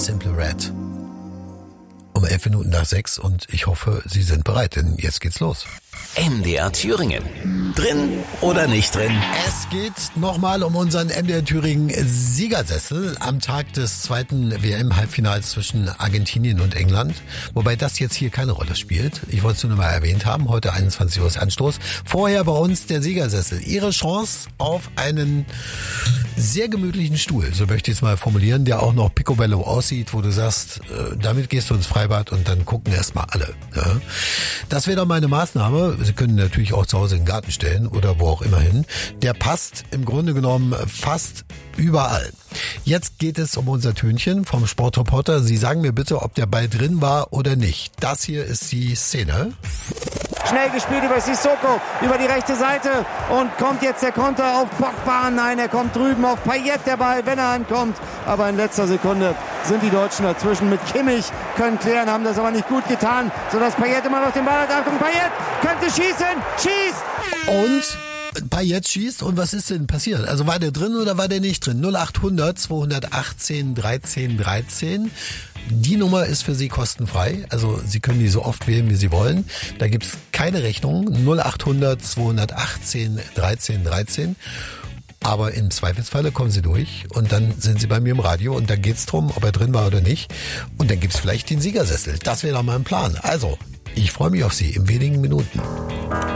Simple Red. Um 11 Minuten nach 6 und ich hoffe, Sie sind bereit, denn jetzt geht's los. MDR Thüringen. Drin oder nicht drin? Es geht nochmal um unseren MDR Thüringen Siegersessel am Tag des zweiten WM-Halbfinals zwischen Argentinien und England. Wobei das jetzt hier keine Rolle spielt. Ich wollte es nur mal erwähnt haben. Heute 21 Uhr ist Anstoß. Vorher bei uns der Siegersessel. Ihre Chance auf einen sehr gemütlichen Stuhl, so möchte ich es mal formulieren, der auch noch picobello aussieht, wo du sagst, damit gehst du ins Freibad und dann gucken erstmal alle. Ja. Das wäre doch meine Maßnahme. Sie können natürlich auch zu Hause in den Garten stellen oder wo auch immer hin. Der passt im Grunde genommen fast überall. Jetzt geht es um unser Tönchen vom Sportreporter. Sie sagen mir bitte, ob der Ball drin war oder nicht. Das hier ist die Szene. Schnell gespielt über Sissoko, über die rechte Seite und kommt jetzt der Konter auf Pogba. Nein, er kommt drüben auf Payet, der Ball, wenn er ankommt. Aber in letzter Sekunde sind die Deutschen dazwischen mit Kimmich, können klären, haben das aber nicht gut getan, sodass Payet immer noch den Ball hat. Achtung, Payet könnte schießen, schießt! Und Payet schießt und was ist denn passiert? Also war der drin oder war der nicht drin? 0800 218 13 13. Die Nummer ist für Sie kostenfrei. Also Sie können die so oft wählen, wie Sie wollen. Da gibt es keine Rechnung. 0800 218 13 13. Aber im Zweifelsfalle kommen Sie durch und dann sind Sie bei mir im Radio und dann geht's drum, ob er drin war oder nicht. Und dann gibt's vielleicht den Siegersessel. Das wäre doch mal ein Plan. Also, ich freue mich auf Sie in wenigen Minuten.